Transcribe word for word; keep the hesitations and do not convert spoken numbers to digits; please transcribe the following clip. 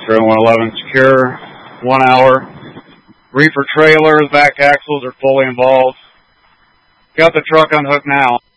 Trailer one eleven secure, one hour. Reefer trailers, back axles are fully involved. Got the truck unhooked now.